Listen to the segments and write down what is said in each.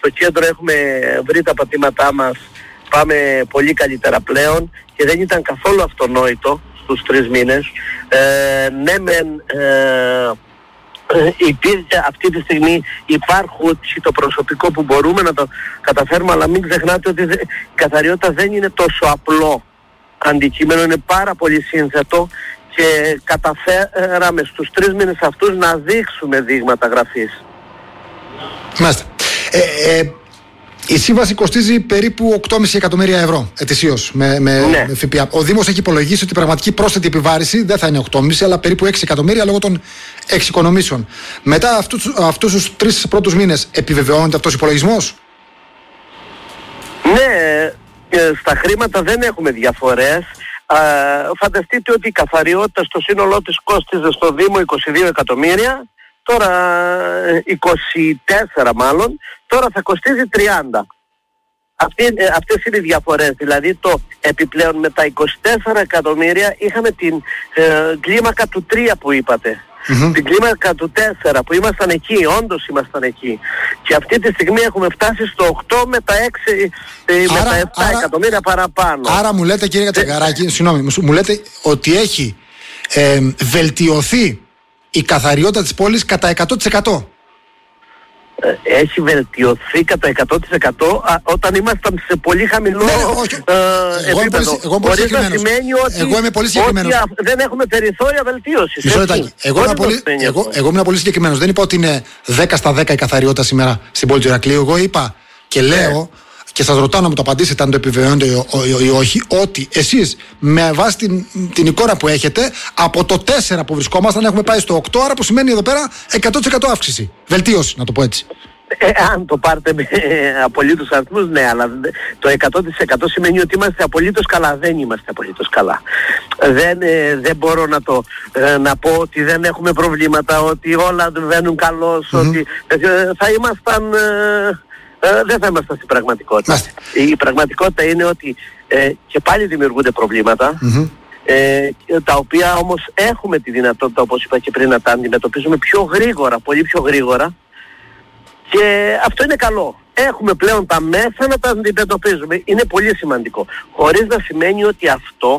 στο κέντρο έχουμε βρει τα πατήματά μας, πάμε πολύ καλύτερα πλέον και δεν ήταν καθόλου αυτονόητο στους 3 μήνες. Ναι μεν υπήρχε αυτή τη στιγμή, υπάρχουν το προσωπικό που μπορούμε να το καταφέρουμε, αλλά μην ξεχνάτε ότι η καθαριότητα δεν είναι τόσο απλό αντικείμενο, είναι πάρα πολύ σύνθετο και καταφέραμε στους 3 μήνες αυτούς να δείξουμε δείγματα γραφής. Μάλιστα. Η σύμβαση κοστίζει περίπου 8,5 εκατομμύρια ευρώ ετησίως με ΦΠΑ. Ο Δήμος έχει υπολογίσει ότι η πραγματική πρόσθετη επιβάρηση δεν θα είναι 8,5 αλλά περίπου 6 εκατομμύρια λόγω των εξοικονομήσεων. Μετά αυτούς τους 3 πρώτους μήνες επιβεβαιώνεται αυτός ο υπολογισμός? Ναι, στα χρήματα δεν έχουμε διαφορές. Φανταστείτε ότι η καθαριότητα στο σύνολό της κόστιζε στο Δήμο 22 εκατομμύρια, τώρα 24 μάλλον, τώρα θα κοστίζει 30. Αυτές είναι οι διαφορές, δηλαδή το επιπλέον με τα 24 εκατομμύρια είχαμε την κλίμακα του 3 που είπατε. Την κλίμακα του 4 που ήμασταν εκεί, όντως ήμασταν εκεί. Και αυτή τη στιγμή έχουμε φτάσει στο 8 με τα 6 με τα 7 εκατομμύρια παραπάνω. Άρα μου λέτε, κύριε Κατσαγκαράκη, συγγνώμη, μου λέτε ότι έχει βελτιωθεί η καθαριότητα της πόλης κατά 100%. Έχει βελτιωθεί κατά 100% όταν ήμασταν σε πολύ χαμηλό επίπεδο. Χωρίς να σημαίνει ότι δεν έχουμε περιθώρια βελτίωσης. Μισό λεπτάκι. Εγώ ήμουν πολύ συγκεκριμένος. Δεν είπα ότι είναι 10 στα 10 η καθαριότητα σήμερα στην πόλη του Ηρακλείου. Εγώ είπα και λέω και σας ρωτάω να μου το απαντήσετε αν το επιβεβαιώνετε ή όχι, ότι εσείς με βάση την εικόνα που έχετε από το 4 που βρισκόμασταν έχουμε πάει στο 8, άρα που σημαίνει εδώ πέρα 100% αύξηση, βελτίωση, να το πω έτσι. Αν το πάρετε με απολύτως αριθμούς, ναι, αλλά το 100% σημαίνει ότι είμαστε απολύτως καλά. Δεν είμαστε απολύτως καλά. Δεν μπορώ να πω ότι δεν έχουμε προβλήματα, ότι όλα βαίνουν καλώς, ότι θα ήμασταν... δεν θα ήμασταν στην πραγματικότητα. Η πραγματικότητα είναι ότι και πάλι δημιουργούνται προβλήματα, τα οποία όμως έχουμε τη δυνατότητα, όπως είπα και πριν, να τα αντιμετωπίζουμε πιο γρήγορα, πολύ πιο γρήγορα, και αυτό είναι καλό. Έχουμε πλέον τα μέσα να τα αντιμετωπίζουμε. Είναι πολύ σημαντικό. Χωρίς να σημαίνει ότι αυτό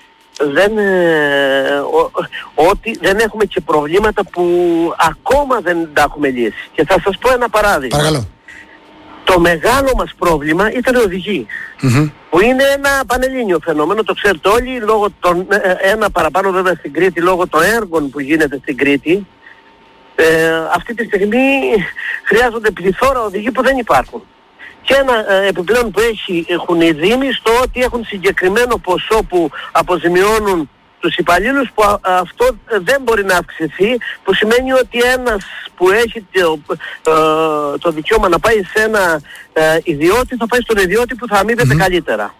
ότι δεν έχουμε και προβλήματα που ακόμα δεν τα έχουμε λύσει. Και θα σας πω ένα παράδειγμα. Παρακαλώ. Το μεγάλο μας πρόβλημα ήταν οι οδηγοί, που είναι ένα πανελλήνιο φαινόμενο, το ξέρετε όλοι, λόγω των, ένα παραπάνω βέβαια στην Κρήτη, λόγω των έργων που γίνεται στην Κρήτη. Αυτή τη στιγμή χρειάζονται πληθώρα οδηγοί που δεν υπάρχουν. Και ένα επιπλέον που έχουν οι Δήμοι στο ότι έχουν συγκεκριμένο ποσό που αποζημιώνουν τους υπαλλήλους, που αυτό δεν μπορεί να αυξηθεί, που σημαίνει ότι ένας που έχει το δικαίωμα να πάει σε ένα ιδιώτη θα πάει στον ιδιώτη που θα αμείβεται καλύτερα.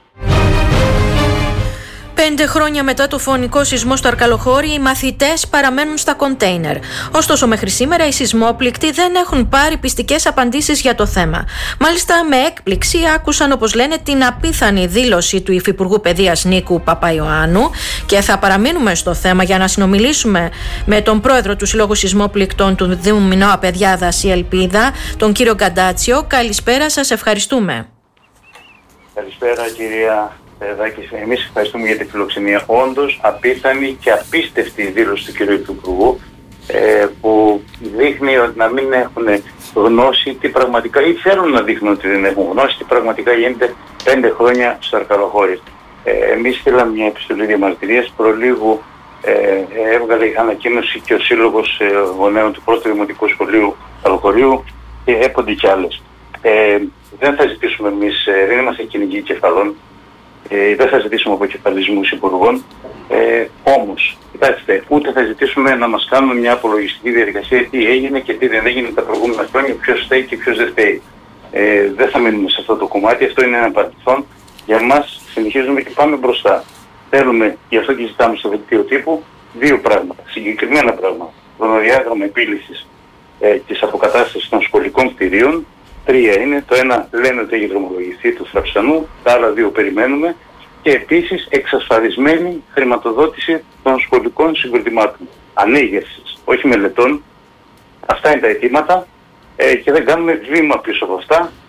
5 χρόνια μετά το φωνικό σεισμό στο Αρκαλοχώρι, οι μαθητές παραμένουν στα κοντέινερ. Ωστόσο, μέχρι σήμερα οι σεισμόπληκτοι δεν έχουν πάρει πιστικές απαντήσεις για το θέμα. Μάλιστα, με έκπληξη άκουσαν, όπως λένε, την απίθανη δήλωση του Υφυπουργού Παιδείας Νίκου Παπαϊωάννου, και θα παραμείνουμε στο θέμα για να συνομιλήσουμε με τον πρόεδρο του Συλλόγου Σεισμόπληκτων του Δήμου Μινώα Παιδιάδας η Ελπίδα, τον κύριο Γκαντάτσιο. Καλησπέρα σας, ευχαριστούμε. Καλησπέρα, κυρία. Εμείς ευχαριστούμε για τη φιλοξενία. Όντως απίθανη και απίστευτη δήλωση του κ. Υφυπουργού, που δείχνει ότι να μην έχουν γνώση τι πραγματικά, ή θέλουν να δείχνουν ότι δεν έχουν γνώση τι πραγματικά γίνεται 5 χρόνια στο Αρκαλοχώρι. Εμείς στείλαμε μια επιστολή διαμαρτυρίας, προλίγου έβγαλε ανακοίνωση και ο Σύλλογος Γονέων του Πρώτου Δημοτικού Σχολείου Αρκαλοχωρίου και έπονται κι άλλες. Δεν θα ζητήσουμε εμείς, δεν είμαστε κυνηγοί κεφαλών. Δεν θα ζητήσουμε αποκεφαλισμούς υπουργών, όμως, κοιτάξτε, ούτε θα ζητήσουμε να μας κάνουν μια απολογιστική διαδικασία τι έγινε και τι δεν έγινε τα προηγούμενα χρόνια, ποιος φταίει και ποιος δεν φταίει. Δεν θα μείνουμε σε αυτό το κομμάτι, αυτό είναι ένα παρελθόν. Για μας συνεχίζουμε και πάμε μπροστά. Θέλουμε, γι' αυτό και ζητάμε στο δελτίο τύπου, 2 πράγματα, συγκεκριμένα πράγματα. Χρονοδιάγραμμα επίλυσης της αποκατάστασης των σχολικών κτηρίων. 3 είναι. Το ένα λένε ότι έχει δρομολογηθεί του Θραψανού, τα άλλα 2 περιμένουμε, και επίσης εξασφαλισμένη χρηματοδότηση των σχολικών συγκροτημάτων. Ανέγερσης, όχι μελετών. Αυτά είναι τα αιτήματα και δεν κάνουμε βήμα πίσω από αυτά.